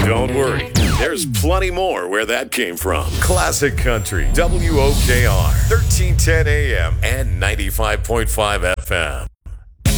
Don't worry, there's plenty more where that came from. Classic Country, WOKR, 1310 AM and 95.5 FM.